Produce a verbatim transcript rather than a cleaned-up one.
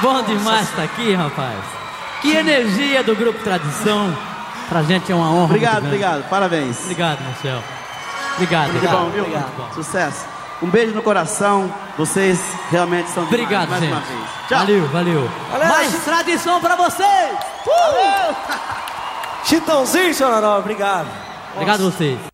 Bom demais estar aqui, rapaz. Que energia do Grupo Tradição. Pra gente é uma honra. Obrigado, obrigado. Parabéns. Obrigado, Marcel. Obrigado, muito obrigado. bom, viu? Obrigado. Bom. Sucesso. Um beijo no coração. Vocês realmente são demais. Obrigado, mais gente. uma vez. Tchau. Valeu, valeu. Valeu. Mais tradição pra vocês. Uh! Chitãozinho, Chororó, obrigado. Obrigado a vocês.